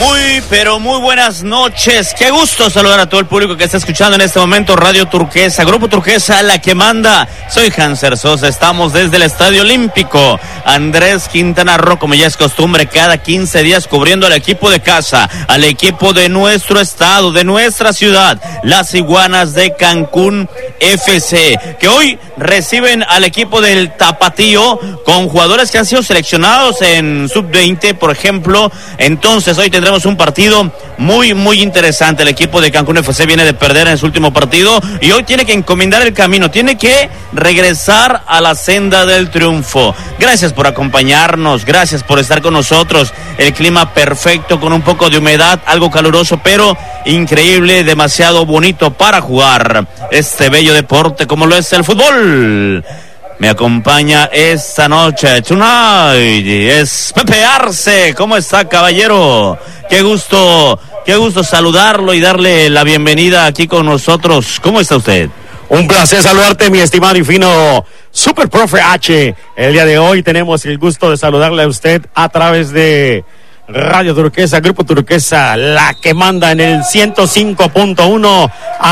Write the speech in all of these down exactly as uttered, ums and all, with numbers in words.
Muy, pero muy buenas noches. Qué gusto saludar a todo el público que está escuchando en este momento Radio Turquesa, Grupo Turquesa, la que manda. Soy Hanser Sosa, estamos desde el Estadio Olímpico Andrés Quintana Roo, como ya es costumbre, cada quince días cubriendo al equipo de casa, al equipo de nuestro estado, de nuestra ciudad, las Iguanas de Cancún F C, que hoy reciben al equipo del Tapatío con jugadores que han sido seleccionados en sub veinte, por ejemplo. Entonces hoy tendremos un partido muy, muy interesante. El equipo de Cancún F C viene de perder en su último partido y hoy tiene que encomendar el camino, tiene que regresar a la senda del triunfo. Gracias por acompañarnos, gracias por estar con nosotros. El clima perfecto, con un poco de humedad, algo caluroso, pero increíble, demasiado bonito para jugar este bello deporte como lo es el fútbol. Me acompaña esta noche, tonight, es Pepe Arce. ¿Cómo está, caballero? Qué gusto, qué gusto saludarlo y darle la bienvenida aquí con nosotros. ¿Cómo está usted? Un placer saludarte, mi estimado y fino Super Profe H. El día de hoy tenemos el gusto de saludarle a usted a través de Radio Turquesa, Grupo Turquesa, la que manda en el ciento cinco punto uno.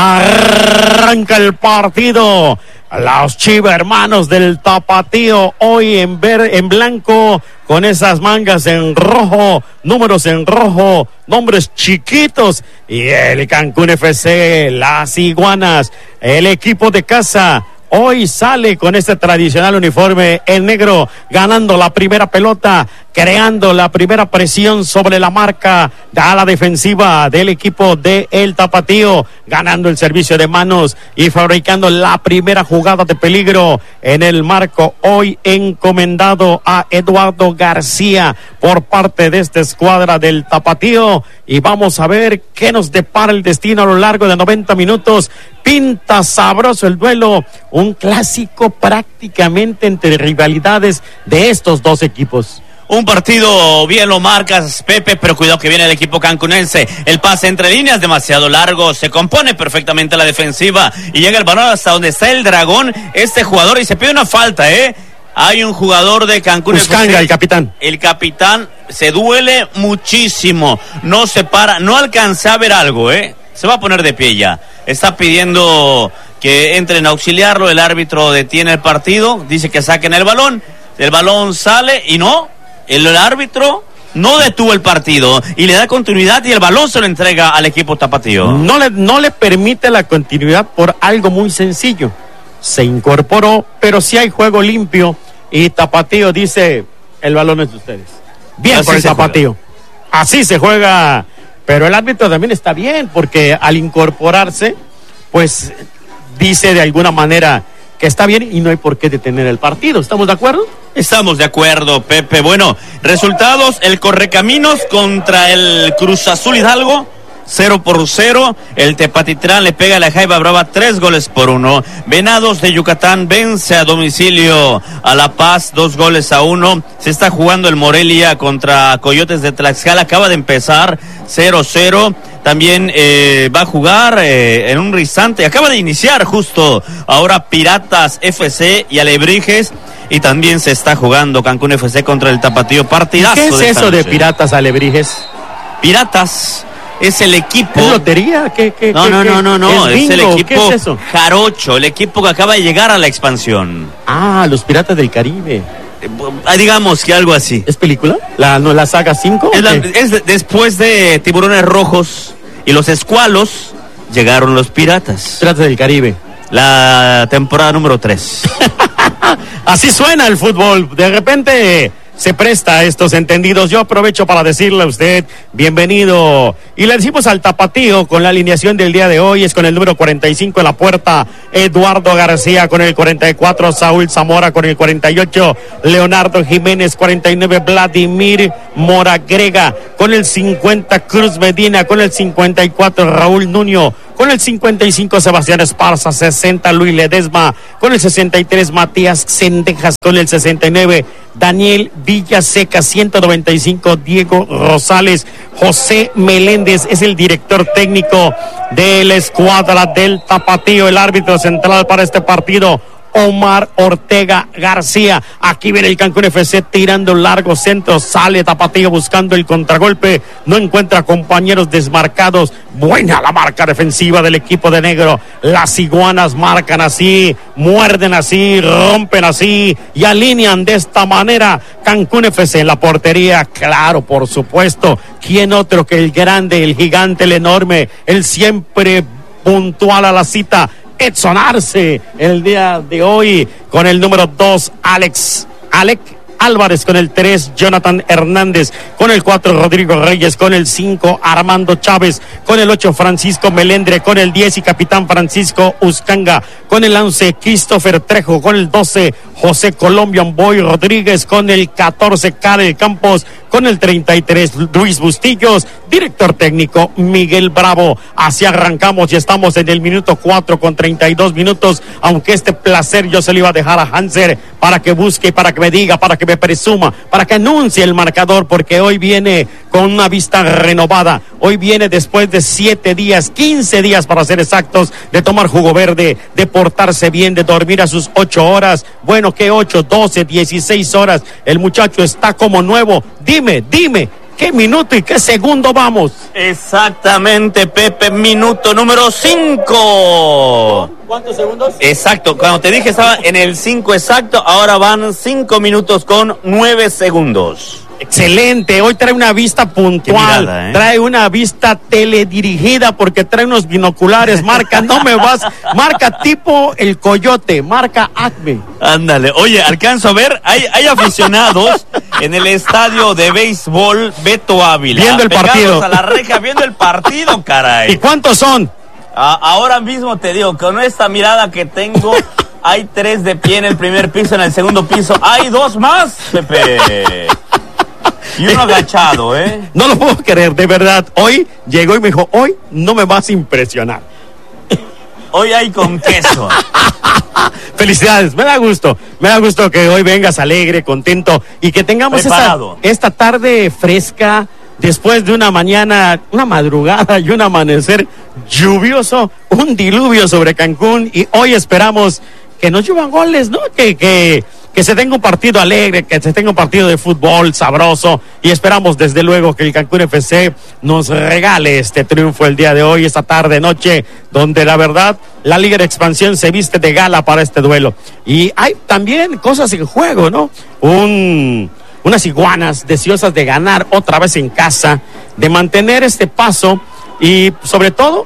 Arranca el partido. Los Chiva hermanos del Tapatío hoy en ver en blanco, con esas mangas en rojo, números en rojo, nombres chiquitos, y el Cancún F C, las Iguanas, el equipo de casa. Hoy sale con este tradicional uniforme en negro, ganando la primera pelota, creando la primera presión sobre la marca a la defensiva del equipo de El Tapatío, ganando el servicio de manos y fabricando la primera jugada de peligro en el marco, hoy encomendado a Eduardo García por parte de esta escuadra del Tapatío. Y vamos a ver qué nos depara el destino a lo largo de noventa minutos. Pinta sabroso el duelo, un clásico prácticamente entre rivalidades de estos dos equipos. Un partido, bien lo marcas, Pepe, pero cuidado que viene el equipo cancunense. El pase entre líneas demasiado largo, se compone perfectamente la defensiva y llega el balón hasta donde está el dragón, este jugador, y se pide una falta, ¿eh? Hay un jugador de Cancún. Buscanga, el capitán. El capitán se duele muchísimo, no se para, no alcancé a ver algo, ¿eh? Se va a poner de pie ya. Está pidiendo que entren a auxiliarlo, el árbitro detiene el partido, dice que saquen el balón, el balón sale y no, el árbitro no detuvo el partido y le da continuidad y el balón se lo entrega al equipo tapatío. No le, no le permite la continuidad por algo muy sencillo. Se incorporó, pero si hay juego limpio y Tapatío dice, el balón es de ustedes. Bien así por el Tapatío. Juega. Así se juega, pero el árbitro también está bien, porque al incorporarse, pues dice de alguna manera que está bien y no hay por qué detener el partido. ¿Estamos de acuerdo? Estamos de acuerdo, Pepe. Bueno, resultados, el Correcaminos contra el Cruz Azul Hidalgo, cero por cero. El Tepatitlán le pega a la Jaiba Brava tres goles por uno. Venados de Yucatán vence a domicilio a La Paz dos goles a uno. Se está jugando el Morelia contra Coyotes de Tlaxcala, acaba de empezar cero cero. También eh, va a jugar eh, en un instante, acaba de iniciar justo ahora Piratas F C y Alebrijes, y también se está jugando Cancún F C contra el Tapatío, partidazo. ¿Qué es de eso de Piratas Alebrijes? Piratas es el equipo. ¿Es lotería? ¿Qué, qué, no, qué, no, no, no, no, ¿Es, es el equipo ¿Qué es eso? Jarocho, el equipo que acaba de llegar a la expansión. Ah, los Piratas del Caribe. Eh, digamos que algo así. ¿Es película? ¿La, no, la saga cinco? Es, la, es de, después de Tiburones Rojos y los Escualos, llegaron los Piratas. Piratas del Caribe. La temporada número tres. Así suena el fútbol. De repente se presta a estos entendidos. Yo aprovecho para decirle a usted, bienvenido. Y le decimos al Tapatío con la alineación del día de hoy. Es con el número cuarenta y cinco en la puerta, Eduardo García; con el cuarenta y cuatro, Saúl Zamora; con el cuarenta y ocho, Leonardo Jiménez; cuarenta y nueve, Vladimir Moragrega; con el cincuenta, Cruz Medina; con el cincuenta y cuatro, Raúl Nuño; con el cincuenta y cinco, Sebastián Esparza; sesenta, Luis Ledesma; con el sesenta y tres, Matías Cendejas; con el sesenta y nueve, Daniel Villaseca; ciento noventa y cinco, Diego Rosales. José Meléndez es el director técnico de la escuadra del Tapatío, el árbitro central para este partido. Omar Ortega García. Aquí viene el Cancún F C tirando un largo centro, sale Tapatío buscando el contragolpe, no encuentra compañeros desmarcados. Buena la marca defensiva del equipo de negro. Las iguanas marcan así, muerden así, rompen así y alinean de esta manera. Cancún F C en la portería, claro, por supuesto. ¿Quién otro que el grande, el gigante, el enorme, el siempre puntual a la cita, Edson Arce, el día de hoy con el número dos, Alex, Alec Álvarez, con el tres, Jonathan Hernández, con el cuatro, Rodrigo Reyes, con el cinco, Armando Chávez, con el ocho, Francisco Melendre, con el diez y capitán Francisco Uscanga, con el once, Christopher Trejo, con el doce, José Colombian Boy Rodríguez, con el catorce, Karel Campos, con el treinta y tres, Luis Bustillos, director técnico Miguel Bravo. Así arrancamos y estamos en el minuto cuatro con treinta y dos minutos, aunque este placer yo se lo iba a dejar a Hanser para que busque, para que me diga, para que me presuma, para que anuncie el marcador, porque hoy viene con una vista renovada. Hoy viene después de siete días, quince días para ser exactos, de tomar jugo verde, de portarse bien, de dormir a sus ocho horas. Bueno, ¿qué ocho? doce, dieciséis horas. El muchacho está como nuevo. Dime, dime, ¿qué minuto y qué segundo vamos? Exactamente, Pepe, minuto número cinco. ¿Cuántos segundos? Exacto, cuando te dije estaba en el cinco exacto, ahora van cinco minutos con nueve segundos. Excelente, hoy trae una vista puntual, mirada, ¿eh? Trae una vista teledirigida porque trae unos binoculares, marca, no me vas, marca tipo el Coyote, marca Acme. Ándale, oye, alcanzo a ver, hay, hay aficionados en el estadio de béisbol Beto Ávila. Viendo el partido. A la reja, viendo el partido, caray. ¿Y cuántos son? A, ahora mismo te digo, con esta mirada que tengo, hay tres de pie en el primer piso, en el segundo piso, hay dos más, Pepe. Y uno agachado, ¿eh? No lo puedo creer, de verdad. Hoy llegó y me dijo, hoy no me vas a impresionar. Hoy hay con queso. Felicidades, me da gusto. Me da gusto que hoy vengas alegre, contento y que tengamos esta, esta tarde fresca después de una mañana, una madrugada y un amanecer lluvioso, un diluvio sobre Cancún, y hoy esperamos que nos lluevan goles, ¿no? Que, que, que se tenga un partido alegre, que se tenga un partido de fútbol sabroso, y esperamos desde luego que el Cancún F C nos regale este triunfo el día de hoy, esta tarde, noche, donde la verdad la Liga de Expansión se viste de gala para este duelo. Y hay también cosas en juego, ¿no? Un, unas iguanas deseosas de ganar otra vez en casa, de mantener este paso y sobre todo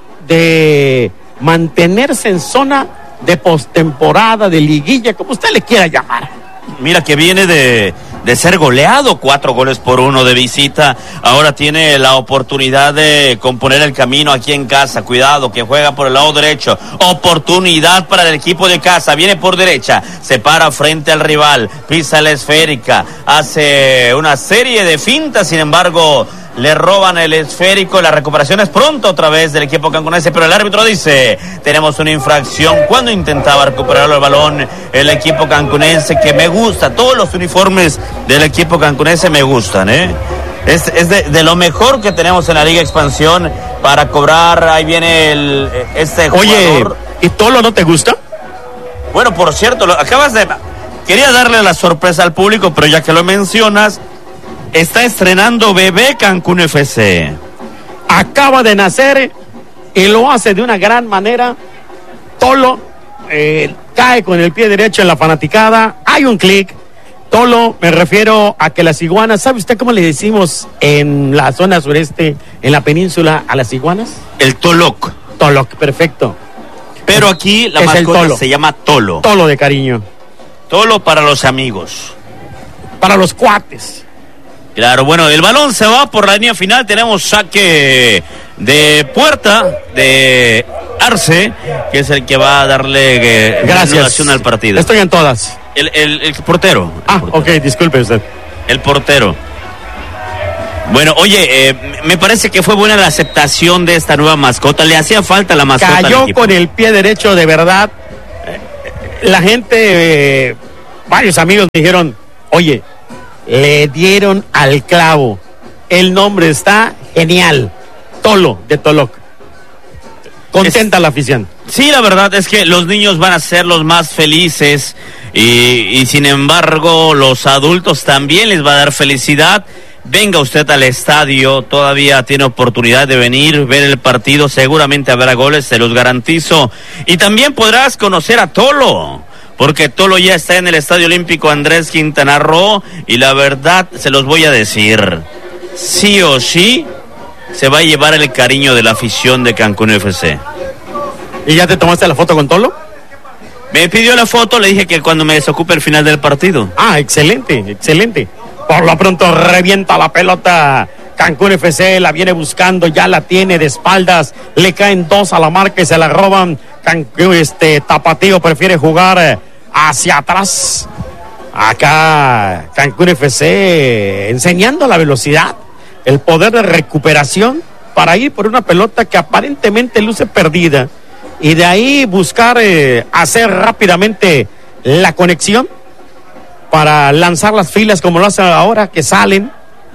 de mantenerse en zona de postemporada, de liguilla, como usted le quiera llamar. Mira que viene de, de ser goleado, cuatro goles por uno de visita, ahora tiene la oportunidad de componer el camino aquí en casa. Cuidado, que juega por el lado derecho, oportunidad para el equipo de casa, viene por derecha, se para frente al rival, pisa la esférica, hace una serie de fintas, sin embargo le roban el esférico. La recuperación es pronto otra vez del equipo cancunense, pero el árbitro dice, tenemos una infracción cuando intentaba recuperar el balón el equipo cancunense, que me gusta, todos los uniformes del equipo cancunense me gustan, ¿eh? Es, es de, de lo mejor que tenemos en la Liga Expansión para cobrar. Ahí viene el, este jugador. Oye, ¿y Tolo no te gusta? Bueno, por cierto, lo, acabas de... Quería darle la sorpresa al público, pero ya que lo mencionas, está estrenando bebé Cancún F C. Acaba de nacer y lo hace de una gran manera. Tolo eh, cae con el pie derecho en la fanaticada. Hay un clic. Tolo, me refiero a que las iguanas, ¿sabe usted cómo le decimos en la zona sureste, en la península, a las iguanas? El Toloc. Toloc, perfecto. Pero aquí la es mascota se llama Tolo. Tolo de cariño. Tolo para los amigos. Para los cuates. Claro, bueno, el balón se va por la línea final, tenemos saque de puerta de Arce, que es el que va a darle eh, gracias al partido. Estoy en todas. El, el, el portero. El ah, portero. ok, disculpe usted. El portero. Bueno, oye, eh, me parece que fue buena la aceptación de esta nueva mascota, le hacía falta la mascota. Cayó con el pie derecho, de verdad. La gente, eh, varios amigos me dijeron, oye, le dieron al clavo. El nombre está genial. Tolo, de Toloc. Contenta es, la afición. Sí, la verdad es que los niños van a ser los más felices y, y sin embargo los adultos también les va a dar felicidad. Venga usted al estadio, todavía tiene oportunidad de venir, ver el partido, seguramente habrá goles, se los garantizo. Y también podrás conocer a Tolo, porque Tolo ya está en el Estadio Olímpico Andrés Quintana Roo, y la verdad se los voy a decir, sí o sí se va a llevar el cariño de la afición de Cancún F C. ¿Y ya te tomaste la foto con Tolo? Me pidió la foto, le dije que cuando me desocupe el final del partido. Ah, excelente, excelente. Por lo pronto revienta la pelota Cancún F C, la viene buscando, ya la tiene de espaldas, le caen dos a la marca y se la roban. Cancún, este Tapatío prefiere jugar hacia atrás. Acá Cancún F C enseñando la velocidad, el poder de recuperación para ir por una pelota que aparentemente luce perdida y de ahí buscar eh, hacer rápidamente la conexión para lanzar las filas como lo hacen ahora, que salen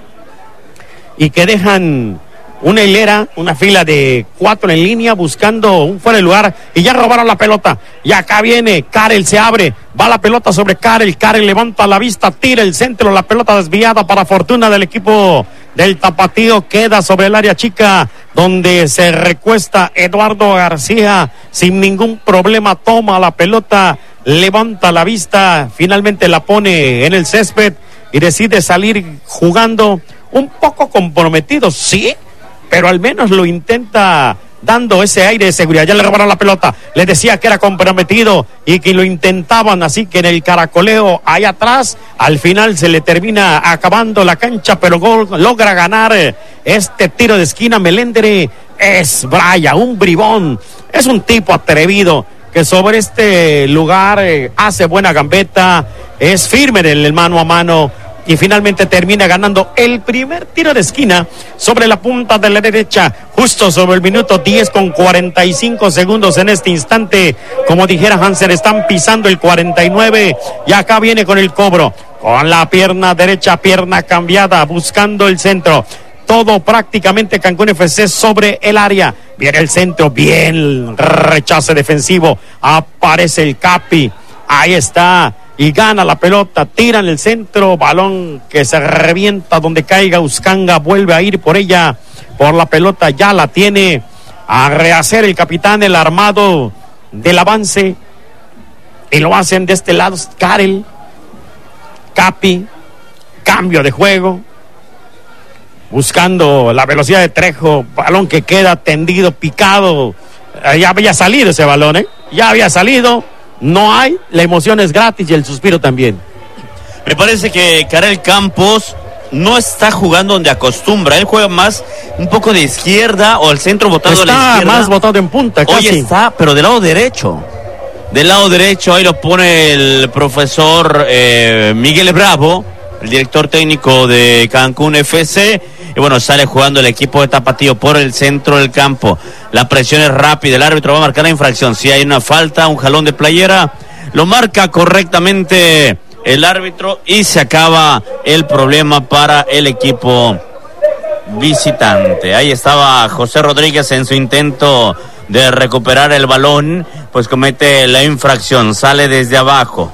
y que dejan una hilera, una fila de cuatro en línea buscando un fuera de lugar, y ya robaron la pelota, y acá viene Karel, se abre, va la pelota sobre Karel, Karel levanta la vista, tira el centro, la pelota desviada para fortuna del equipo del Tapatío, queda sobre el área chica donde se recuesta Eduardo García sin ningún problema, toma la pelota, levanta la vista, finalmente la pone en el césped y decide salir jugando un poco comprometido, sí, pero al menos lo intenta dando ese aire de seguridad. Ya le robaron la pelota, le decía que era comprometido y que lo intentaban, así que en el caracoleo ahí atrás, al final se le termina acabando la cancha, pero gol, logra ganar este tiro de esquina. Melendre es Braya, un bribón, es un tipo atrevido que sobre este lugar eh, hace buena gambeta, es firme en el mano a mano y finalmente termina ganando el primer tiro de esquina sobre la punta de la derecha, justo sobre el minuto diez con cuarenta y cinco segundos en este instante. Como dijera Hansen, están pisando el cuarenta y nueve y acá viene con el cobro, con la pierna derecha, pierna cambiada, buscando el centro. Todo prácticamente Cancún F C sobre el área. Viene el centro, bien, rechace defensivo. Aparece el Capi. Ahí está. Y gana la pelota. Tiran el centro. Balón que se revienta donde caiga. Uscanga vuelve a ir por ella. Por la pelota. Ya la tiene a rehacer el capitán, el armado del avance. Y lo hacen de este lado. Karel. Capi. Cambio de juego. Buscando la velocidad de Trejo, balón que queda tendido, picado. Eh, ya había salido ese balón, ¿eh? Ya había salido, no hay, la emoción es gratis y el suspiro también. Me parece que Karel Campos no está jugando donde acostumbra, él juega más un poco de izquierda o el centro botado está a la izquierda. Está más botado en punta, casi. Hoy está, pero del lado derecho. Del lado derecho, ahí lo pone el profesor eh, Miguel Bravo, el director técnico de Cancún F C. Y bueno, sale jugando el equipo de Tapatío por el centro del campo. La presión es rápida, el árbitro va a marcar la infracción. Si hay una falta, un jalón de playera, lo marca correctamente el árbitro y se acaba el problema para el equipo visitante. Ahí estaba José Rodríguez en su intento de recuperar el balón, pues comete la infracción, sale desde abajo.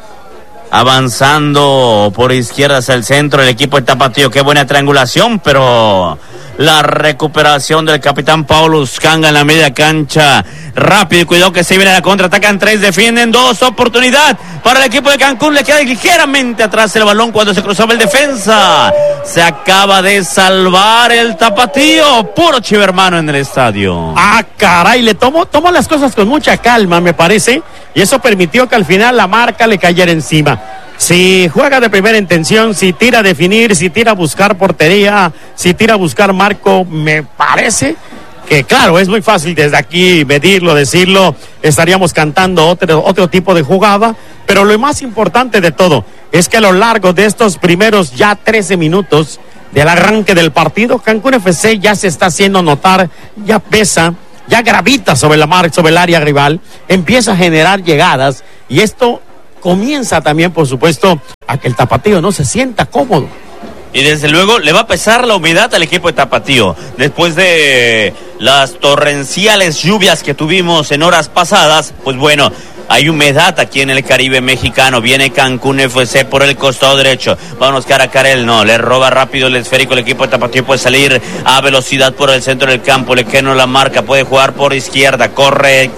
Avanzando por izquierda hacia el centro el equipo de Tapatío. Qué buena triangulación, pero la recuperación del capitán Paulo Uscanga en la media cancha. Rápido y cuidado que se viene a la contra. Atacan tres, defienden dos. Oportunidad para el equipo de Cancún. Le queda ligeramente atrás el balón cuando se cruzaba el defensa. Se acaba de salvar el Tapatío. Puro chivermano en el estadio. Ah, caray, le tomó, tomó las cosas con mucha calma, me parece. Y eso permitió que al final la marca le cayera encima. Si juega de primera intención, si tira a definir, si tira a buscar portería, si tira a buscar marco, me parece que claro, es muy fácil desde aquí medirlo, decirlo, estaríamos cantando otro, otro tipo de jugada, pero lo más importante de todo es que a lo largo de estos primeros ya trece minutos del arranque del partido, Cancún F C ya se está haciendo notar, ya pesa, ya gravita sobre la marca, sobre el área rival, empieza a generar llegadas y esto comienza también, por supuesto, a que el Tapatío no se sienta cómodo. Y desde luego le va a pesar la humedad al equipo de Tapatío. Después de las torrenciales lluvias que tuvimos en horas pasadas, pues bueno, hay humedad aquí en el Caribe mexicano. Viene Cancún F C por el costado derecho. Vámonos cara a Karel, no, le roba rápido el esférico. El equipo de Tapatío puede salir a velocidad por el centro del campo. Lequeno la marca, puede jugar por izquierda, corre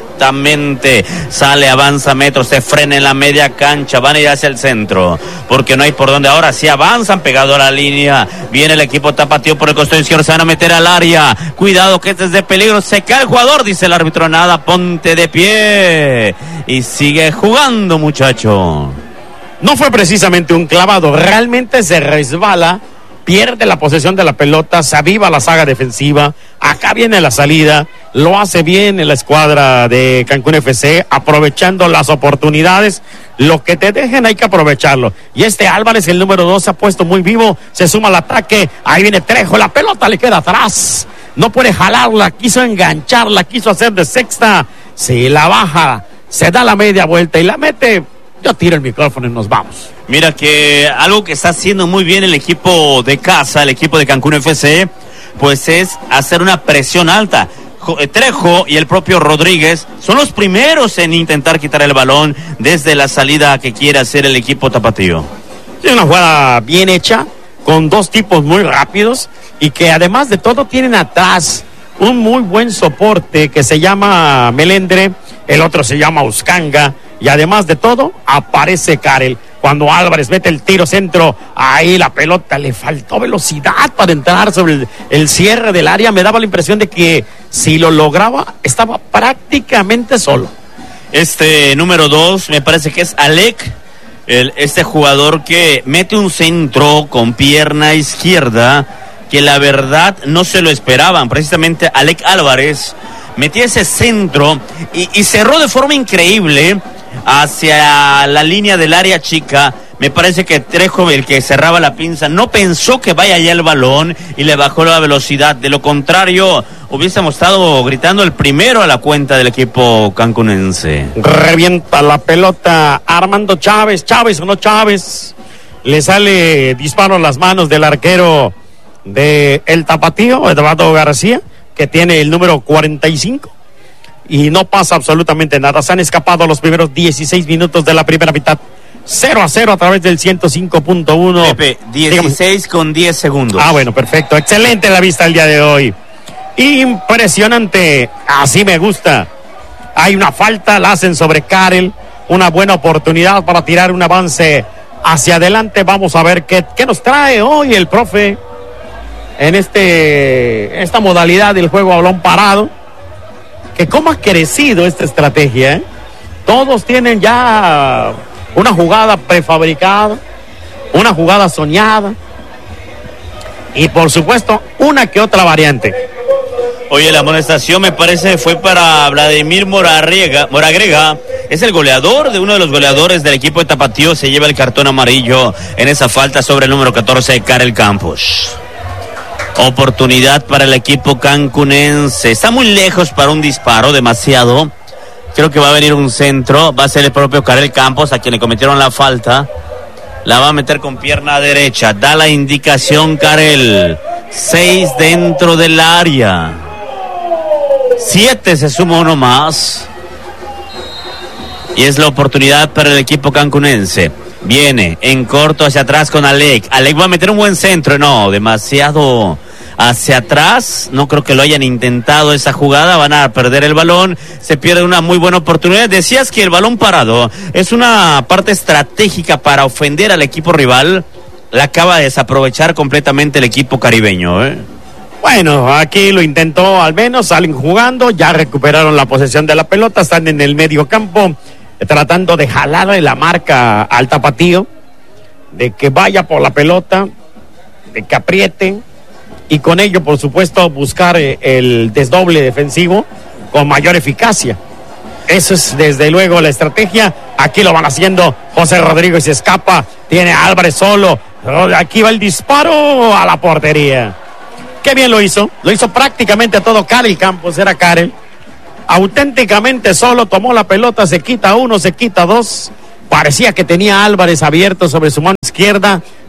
sale, avanza metros, se frena en la media cancha, van a ir hacia el centro, porque no hay por dónde. Ahora sí avanzan pegado a la línea, viene el equipo Tapatío por el costado izquierdo, se van a meter al área, cuidado que este es de peligro, se cae el jugador, dice el árbitro, nada, ponte de pie, y sigue jugando, muchacho. No fue precisamente un clavado, realmente se resbala, pierde la posesión de la pelota, se aviva la saga defensiva, acá viene la salida, lo hace bien en la escuadra de Cancún F C, aprovechando las oportunidades, lo que te dejen hay que aprovecharlo, y este Álvarez, el número dos, se ha puesto muy vivo, se suma al ataque, ahí viene Trejo, la pelota le queda atrás, no puede jalarla, quiso engancharla, quiso hacer de sexta, se la baja, se da la media vuelta y la mete. Yo tiro el micrófono y nos vamos. Mira que algo que está haciendo muy bien el equipo de casa, el equipo de Cancún F C, pues es hacer una presión alta. Trejo y el propio Rodríguez son los primeros en intentar quitar el balón desde la salida que quiere hacer el equipo tapatío. Es una jugada bien hecha, con dos tipos muy rápidos y que además de todo tienen atrás un muy buen soporte que se llama Melendre, el otro se llama Uscanga. Y además de todo, aparece Karel. Cuando Álvarez mete el tiro centro, ahí la pelota le faltó velocidad para entrar sobre el, el cierre del área. Me daba la impresión de que si lo lograba, estaba prácticamente solo. Este número dos, me parece que es Alec, el, este jugador que mete un centro con pierna izquierda, que la verdad no se lo esperaban. Precisamente Alec Álvarez metía ese centro y, y cerró de forma increíble hacia la línea del área chica. Me parece que Trejo, el que cerraba la pinza, no pensó que vaya allá el balón y le bajó la velocidad. De lo contrario, hubiésemos estado gritando el primero a la cuenta del equipo cancunense. Revienta la pelota Armando Chávez, Chávez o no Chávez. Le sale disparo a las manos del arquero de el Tapatío, Eduardo García, que tiene el número cuarenta y cinco. Y no pasa absolutamente nada. Se han escapado los primeros dieciséis minutos de la primera mitad. cero a cero a través del ciento cinco punto uno. Pepe, dieciséis con diez segundos. Ah, bueno, perfecto. Excelente la vista el día de hoy. Impresionante. Así me gusta. Hay una falta, la hacen sobre Karel. Una buena oportunidad para tirar un avance hacia adelante. Vamos a ver qué, qué nos trae hoy el profe en este esta modalidad del juego a balón parado. Que cómo ha crecido esta estrategia, ¿eh? Todos tienen ya una jugada prefabricada, una jugada soñada y por supuesto una que otra variante. Oye, la amonestación me parece fue para Vladimir Moragrega, Moragrega, es el goleador de uno de los goleadores del equipo de Tapatío, se lleva el cartón amarillo en esa falta sobre el número catorce de Karel Campos. Oportunidad para el equipo cancunense. Está muy lejos para un disparo, demasiado. Creo que va a venir un centro. Va a ser el propio Karel Campos a quien le cometieron la falta. La va a meter con pierna derecha. Da la indicación Karel. Seis dentro del área. Siete, se suma uno más. Y es la oportunidad para el equipo cancunense. Viene en corto hacia atrás con Alec. Alec va a meter un buen centro. No, demasiado hacia atrás. No creo que lo hayan intentado esa jugada. Van a perder el balón. Se pierde una muy buena oportunidad. Decías que el balón parado es una parte estratégica para ofender al equipo rival. La acaba de desaprovechar completamente el equipo caribeño, ¿eh? Bueno, aquí lo intentó al menos. Salen jugando. Ya recuperaron la posesión de la pelota. Están en el medio campo, tratando de jalarle la marca al Tapatío, de que vaya por la pelota, de que apriete, y con ello, por supuesto, buscar el desdoble defensivo con mayor eficacia. Eso es, desde luego, la estrategia. Aquí lo van haciendo. José Rodríguez se escapa, tiene a Álvarez solo. Aquí va el disparo a la portería. Qué bien lo hizo. Lo hizo prácticamente todo Karel Campos, era Karel. Auténticamente solo, tomó la pelota, se quita uno, se quita dos. Parecía que tenía a Álvarez abierto sobre su mano izquierda,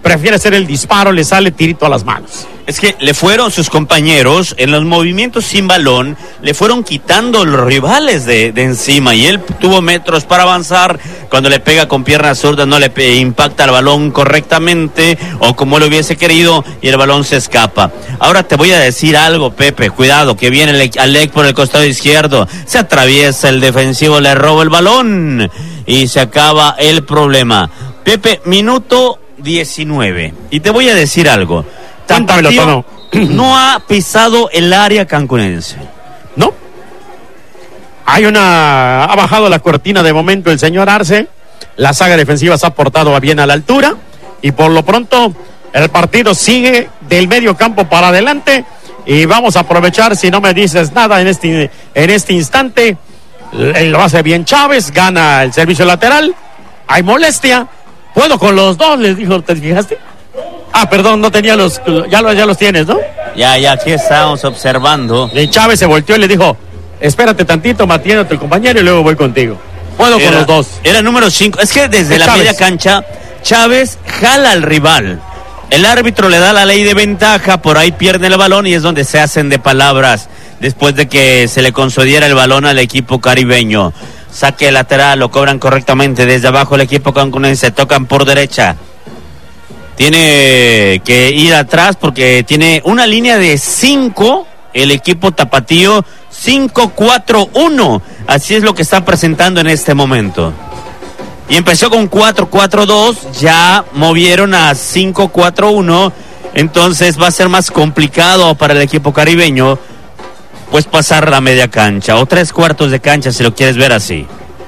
prefiere hacer el disparo, le sale tirito a las manos. Es que le fueron sus compañeros en los movimientos sin balón, le fueron quitando los rivales de, de encima y él tuvo metros para avanzar. Cuando le pega con pierna zurda no le pe- impacta el balón correctamente o como lo hubiese querido y el balón se escapa. Ahora te voy a decir algo, Pepe, cuidado, que viene el Alec por el costado izquierdo, se atraviesa el defensivo, le roba el balón y se acaba el problema. Pepe, minuto diecinueve, y te voy a decir algo. Cuéntamelo, Tono. No ha pisado el área cancunense. ¿No? Hay una... Ha bajado la cortina de momento el señor Arce. La saga defensiva se ha portado bien a la altura. Y por lo pronto, el partido sigue del medio campo para adelante. Y vamos a aprovechar, si no me dices nada en este, en este instante. Lo hace bien Chávez, gana el servicio lateral. Hay molestia. Puedo con los dos, les dijo, ¿te fijaste? Ah, perdón, no tenía los, ya los, ya los tienes, ¿no? Ya, ya, aquí estamos observando. Y Chávez se volteó y le dijo, espérate tantito, mantén a tu compañero y luego voy contigo. Puedo Era, con los dos. Era número cinco. Es que desde Es la Chávez. media cancha, Chávez jala al rival. El árbitro le da la ley de ventaja, por ahí pierde el balón y es donde se hacen de palabras después de que se le concediera el balón al equipo caribeño. Saque lateral, lo cobran correctamente desde abajo el equipo cancunense, tocan por derecha. Tiene que ir atrás porque tiene una línea de cinco, el equipo tapatío, cinco cuatro uno. Así es lo que está presentando en este momento. Y empezó con cuatro cuatro dos, ya movieron a cinco cuatro uno, entonces va a ser más complicado para el equipo caribeño, pues pasar la media cancha, o tres cuartos de cancha si lo quieres ver así.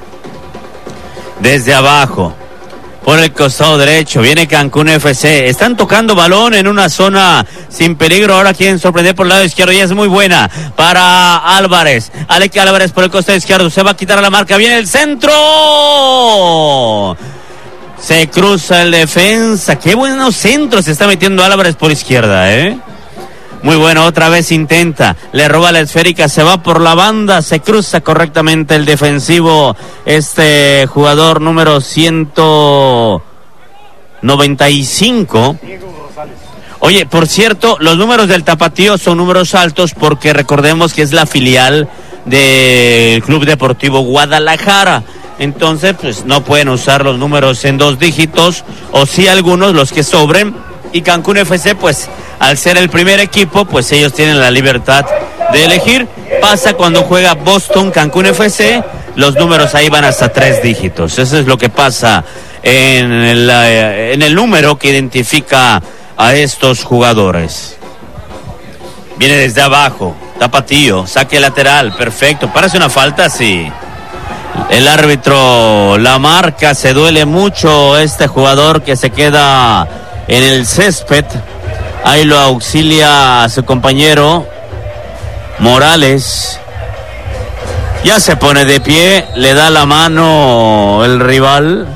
Desde abajo. Por el costado derecho, viene Cancún F C. Están tocando balón en una zona sin peligro. Ahora quieren sorprender por el lado izquierdo y es muy buena para Álvarez. Alec Álvarez por el costado izquierdo. Se va a quitar a la marca. Viene el centro. Se cruza el defensa. Qué buenos centros se está metiendo Álvarez por izquierda, ¿eh? Muy bueno, otra vez intenta, le roba la esférica, se va por la banda, se cruza correctamente el defensivo, este jugador número ciento noventa y cinco. Oye, por cierto, los números del Tapatío son números altos porque recordemos que es la filial del Club Deportivo Guadalajara. Entonces, pues no pueden usar los números en dos dígitos, o sí algunos, los que sobren. Y Cancún F C, pues, al ser el primer equipo, pues ellos tienen la libertad de elegir. Pasa cuando juega Boston, Cancún F C, los números ahí van hasta tres dígitos. Eso es lo que pasa en el, en el número que identifica a estos jugadores. Viene desde abajo, Tapatío, saque lateral, perfecto. Parece una falta, sí. El árbitro la marca, se duele mucho este jugador que se queda en el césped. Ahí lo auxilia a su compañero Morales. Ya se pone de pie, le da la mano el rival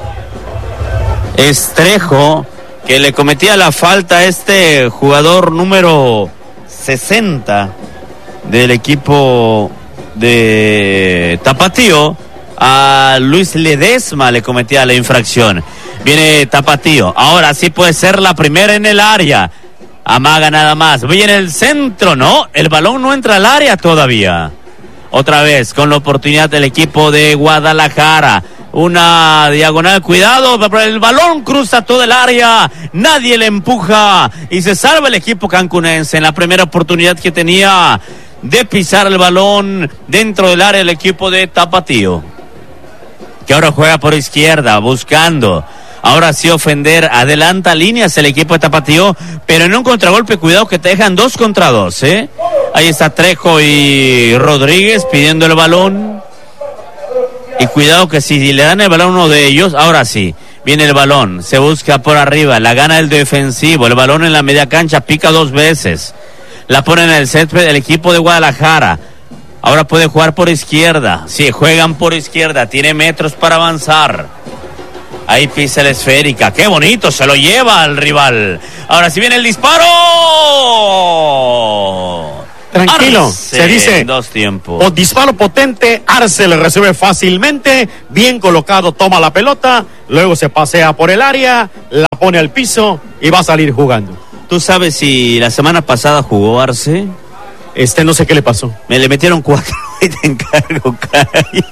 Estrejo, que le cometía la falta a este jugador número sesenta del equipo de Tapatío. A Luis Ledesma le cometía la infracción. Viene Tapatío, ahora sí puede ser la primera en el área. Amaga nada más, viene el centro, no, el balón no entra al área todavía. Otra vez con la oportunidad del equipo de Guadalajara. Una diagonal, cuidado, el balón cruza todo el área, nadie le empuja y se salva el equipo cancunense en la primera oportunidad que tenía de pisar el balón dentro del área el equipo de Tapatío, que ahora juega por izquierda, buscando, ahora sí ofender, adelanta líneas el equipo de Tapatío, pero en un contragolpe, cuidado que te dejan dos contra dos, ¿eh? Ahí está Trejo y Rodríguez pidiendo el balón, y cuidado que si le dan el balón a uno de ellos, ahora sí, viene el balón, se busca por arriba, la gana el defensivo, el balón en la media cancha, pica dos veces, la pone en el césped del equipo de Guadalajara. Ahora puede jugar por izquierda. Sí, juegan por izquierda. Tiene metros para avanzar. Ahí pisa la esférica. ¡Qué bonito! Se lo lleva al rival. Ahora sí viene el disparo. tranquilo, Arce, se dice dos tiempos. o disparo potente, Arce le recibe fácilmente, bien colocado, toma la pelota, luego se pasea por el área, la pone al piso y va a salir jugando. ¿Tú sabes si la semana pasada jugó Arce? Este, no sé qué le pasó. Me le metieron cuatro y te encargo, caray.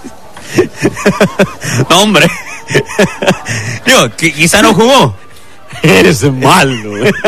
No, hombre. Digo, qu- quizá no jugó. Eres malo.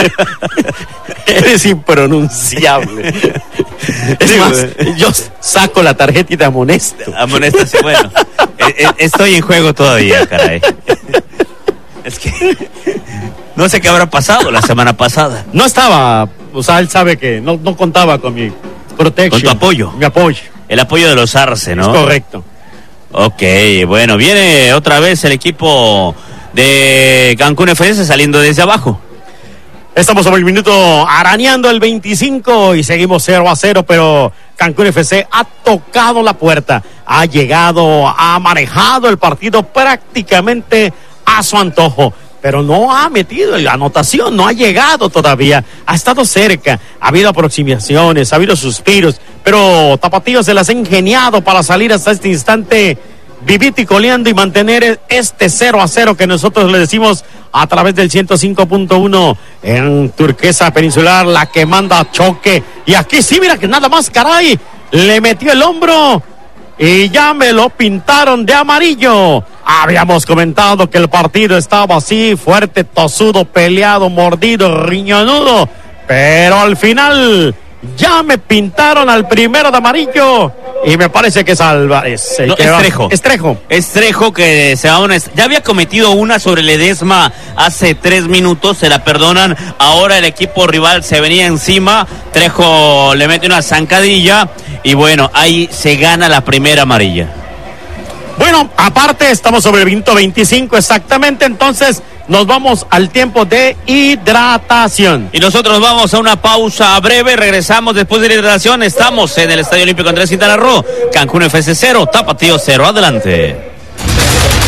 Eres impronunciable. Es Digo, más, yo saco la tarjeta y te amonesto. Amonesta, sí, bueno. eh, eh, estoy en juego todavía, caray. Es que no sé qué habrá pasado la semana pasada. No estaba, o sea, él sabe que no, no contaba con mi protección. Con tu apoyo. Mi apoyo. El apoyo de los Arce, ¿no? Es correcto. Ok, bueno, viene otra vez el equipo de Cancún F C saliendo desde abajo. Estamos sobre el minuto arañando el veinticinco y seguimos cero a cero, pero Cancún F C ha tocado la puerta, ha llegado, ha manejado el partido prácticamente a su antojo, pero no ha metido la anotación, no ha llegado todavía, ha estado cerca, ha habido aproximaciones, ha habido suspiros, pero Tapatío se las ha ingeniado para salir hasta este instante vivito y coleando y mantener este cero a cero que nosotros le decimos a través del ciento cinco punto uno en Turquesa Peninsular, la que manda choque. Y aquí sí, mira que nada más, caray, le metió el hombro y ya me lo pintaron de amarillo. Habíamos comentado que el partido estaba así, fuerte, tosudo, peleado, mordido, riñonudo, pero al final ya me pintaron al primero de amarillo y me parece que es Álvarez. No, que Estrejo. Va, Estrejo. Estrejo que se va a una, ya había cometido una sobre Ledesma hace tres minutos, se la perdonan. Ahora el equipo rival se venía encima. Trejo le mete una zancadilla y bueno, ahí se gana la primera amarilla. Bueno, aparte estamos sobre el minuto veinticinco exactamente, entonces nos vamos al tiempo de hidratación. Y nosotros vamos a una pausa breve, regresamos después de la hidratación. Estamos en el Estadio Olímpico Andrés Quintana Roo. Cancún F C cero, Tapatío cero, adelante.